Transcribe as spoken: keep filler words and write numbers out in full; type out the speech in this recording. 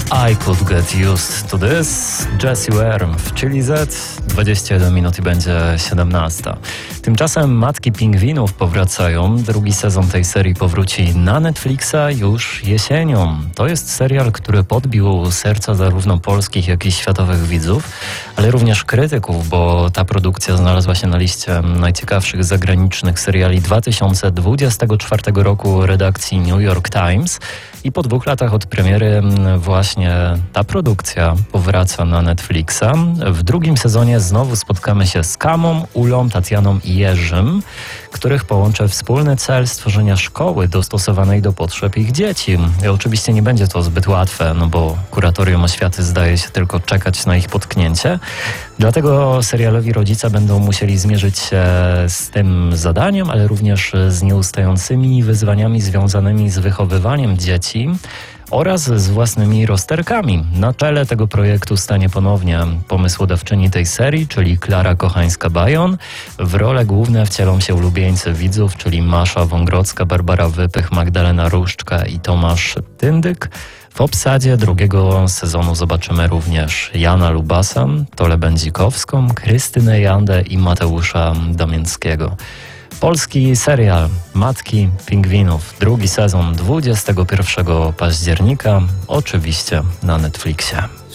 I could get used to this. Jessie Ware w Chili Z. dwadzieścia jeden minut i będzie siedemnasta. Tymczasem Matki Pingwinów powracają. Drugi sezon tej serii powróci na Netflixa już jesienią. To jest serial, który podbił serca zarówno polskich, jak i światowych widzów, ale również krytyków, bo ta produkcja znalazła się na liście najciekawszych zagranicznych seriali dwa tysiące dwudziestego czwartego roku redakcji New York Times. I po dwóch latach od premiery właśnie ta produkcja powraca na Netflixa. W drugim sezonie znowu spotkamy się z Kamą, Ulą, Tatianą i Jerzym, których połączy wspólny cel stworzenia szkoły dostosowanej do potrzeb ich dzieci. I oczywiście nie będzie to zbyt łatwe, no bo kuratorium oświaty zdaje się tylko czekać na ich potknięcie. Dlatego serialowi rodzice będą musieli zmierzyć się z tym zadaniem, ale również z nieustającymi wyzwaniami związanymi z wychowywaniem dzieci oraz z własnymi rozterkami. Na czele tego projektu stanie ponownie pomysłodawczyni tej serii, czyli Klara Kochańska-Bajon. W role główne wcielą się ulubieńcy widzów, czyli Masza Wągrodzka, Barbara Wypych, Magdalena Różczka i Tomasz Tyndyk. W obsadzie drugiego sezonu zobaczymy również Jana Lubasa, Tolę Będzikowską, Krystynę Jandę i Mateusza Damięckiego. Polski serial Matki Pingwinów, drugi sezon dwudziestego pierwszego października, oczywiście na Netflixie.